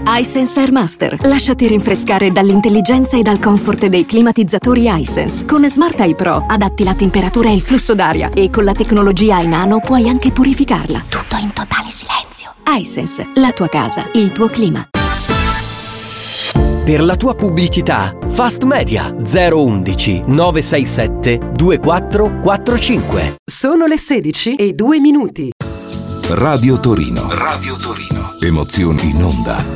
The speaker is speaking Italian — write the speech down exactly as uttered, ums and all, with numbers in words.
iSense Airmaster. Lasciati rinfrescare dall'intelligenza e dal comfort dei climatizzatori iSense. Con Smart Eye Pro adatti la temperatura e il flusso d'aria e con la tecnologia iNano puoi anche purificarla. Tutto in totale silenzio. iSense, la tua casa, il tuo clima. Per la tua pubblicità, Fast Media zero undici nove sei sette due quattro quattro cinque. Sono le sedici e due minuti. Radio Torino. Radio Torino. Emozioni in onda.